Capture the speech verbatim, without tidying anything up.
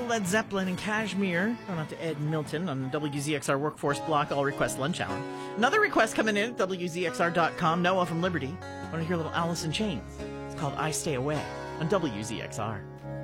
Led Zeppelin and Kashmir. Going out to Ed Milton on the W Z X R Workforce Block All Request Lunch Hour. Another request coming in at W Z X R dot com. Noah from Liberty. Want to hear a little Alice in Chains. It's called I Stay Away on W Z X R.